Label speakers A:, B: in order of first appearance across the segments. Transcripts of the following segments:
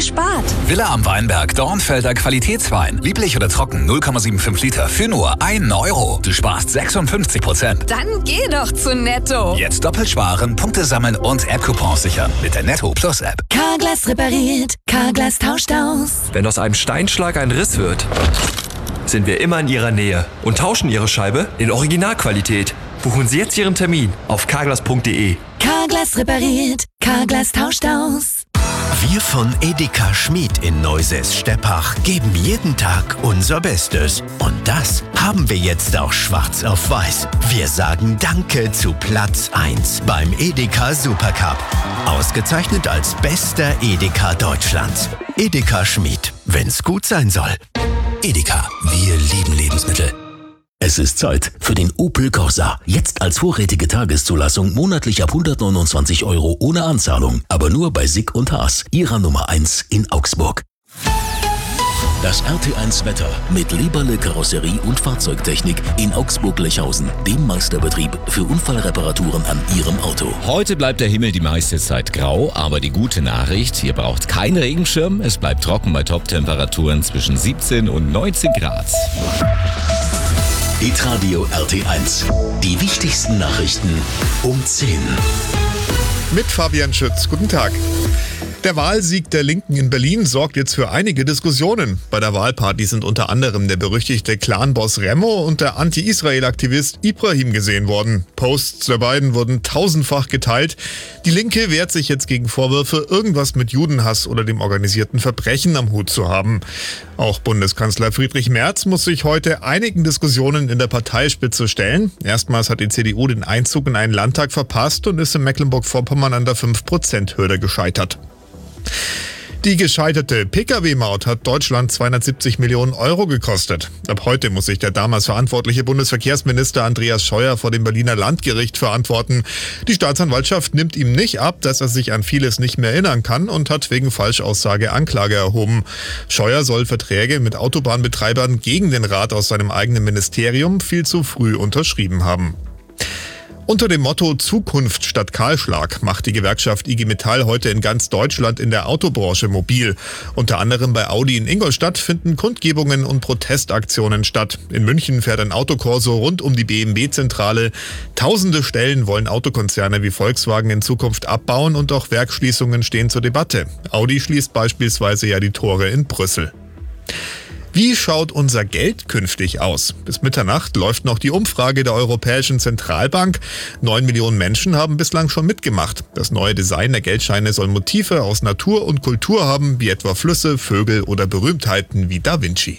A: spart.
B: Villa am Weinberg, Dornfelder Qualitätswein. Lieblich oder trocken, 0,75 Liter für nur 1 Euro. Du sparst 56%.
A: Dann geh doch zu Netto.
B: Jetzt doppelt sparen, Punkte sammeln und App-Coupons sichern mit der Netto Plus App.
C: Carglass repariert, Carglass tauscht aus.
D: Wenn aus einem Steinschlag ein Riss wird, sind wir immer in Ihrer Nähe und tauschen Ihre Scheibe in Originalqualität. Buchen Sie jetzt Ihren Termin auf carglass.de.
C: Carglass repariert, Carglass tauscht aus.
E: Wir von Edeka Schmid in Neusäß-Steppach geben jeden Tag unser Bestes. Und das haben wir jetzt auch schwarz auf weiß. Wir sagen Danke zu Platz 1 beim Edeka Supercup. Ausgezeichnet als bester Edeka Deutschlands. Edeka Schmid, wenn's gut sein soll.
F: Edeka, wir lieben Lebensmittel. Es ist Zeit für den Opel Corsa. Jetzt als vorrätige Tageszulassung monatlich ab 129 € ohne Anzahlung. Aber nur bei Sick und Haas, Ihrer Nummer 1 in Augsburg. Das RT1 Wetter mit Leberle Karosserie und Fahrzeugtechnik in Augsburg-Lechhausen, dem Meisterbetrieb für Unfallreparaturen an Ihrem Auto.
G: Heute bleibt der Himmel die meiste Zeit grau, aber die gute Nachricht, ihr braucht keinen Regenschirm, es bleibt trocken bei Top-Temperaturen zwischen 17 und 19 Grad.
F: Hitradio RT1. Die wichtigsten Nachrichten um 10.
H: Mit Fabian Schütz. Guten Tag. Der Wahlsieg der Linken in Berlin sorgt jetzt für einige Diskussionen. Bei der Wahlparty sind unter anderem der berüchtigte Clanboss Remo und der Anti-Israel-Aktivist Ibrahim gesehen worden. Posts der beiden wurden tausendfach geteilt. Die Linke wehrt sich jetzt gegen Vorwürfe, irgendwas mit Judenhass oder dem organisierten Verbrechen am Hut zu haben. Auch Bundeskanzler Friedrich Merz muss sich heute einigen Diskussionen in der Parteispitze stellen. Erstmals hat die CDU den Einzug in einen Landtag verpasst und ist in Mecklenburg-Vorpommern an der 5%-Hürde gescheitert. Die gescheiterte Pkw-Maut hat Deutschland 270 Millionen € gekostet. Ab heute muss sich der damals verantwortliche Bundesverkehrsminister Andreas Scheuer vor dem Berliner Landgericht verantworten. Die Staatsanwaltschaft nimmt ihm nicht ab, dass er sich an vieles nicht mehr erinnern kann und hat wegen Falschaussage Anklage erhoben. Scheuer soll Verträge mit Autobahnbetreibern gegen den Rat aus seinem eigenen Ministerium viel zu früh unterschrieben haben. Unter dem Motto Zukunft statt Kahlschlag macht die Gewerkschaft IG Metall heute in ganz Deutschland in der Autobranche mobil. Unter anderem bei Audi in Ingolstadt finden Kundgebungen und Protestaktionen statt. In München fährt ein Autokorso rund um die BMW-Zentrale. Tausende Stellen wollen Autokonzerne wie Volkswagen in Zukunft abbauen und auch Werksschließungen stehen zur Debatte. Audi schließt beispielsweise ja die Tore in Brüssel. Wie schaut unser Geld künftig aus? Bis Mitternacht läuft noch die Umfrage der Europäischen Zentralbank. 9 Millionen Menschen haben bislang schon mitgemacht. Das neue Design der Geldscheine soll Motive aus Natur und Kultur haben, wie etwa Flüsse, Vögel oder Berühmtheiten wie Da Vinci.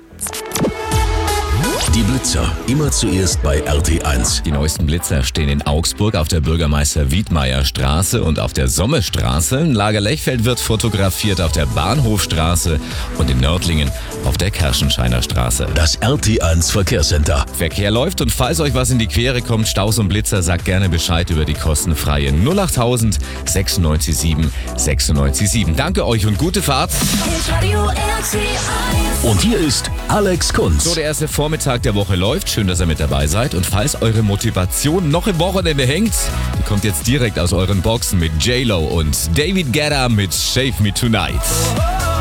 F: Die Blitzer, immer zuerst bei RT1.
G: Die neuesten Blitzer stehen in Augsburg auf der Bürgermeister-Wiedmeier-Straße und auf der Sommerstraße. In Lager-Lechfeld wird fotografiert auf der Bahnhofstraße und in Nördlingen auf der Kerschenscheiner Straße.
F: Das RT1 Verkehrscenter.
G: Verkehr läuft und falls euch was in die Quere kommt, Staus und Blitzer, sagt gerne Bescheid über die kostenfreie 08000 96 7 96 7. Danke euch und gute Fahrt.
F: Und hier ist Alex Kunz.
G: So, der erste Vormittag der Woche läuft. Schön, dass ihr mit dabei seid. Und falls eure Motivation noch im Wochenende hängt, die kommt jetzt direkt aus euren Boxen mit J-Lo und David Guetta mit Shave Me Tonight.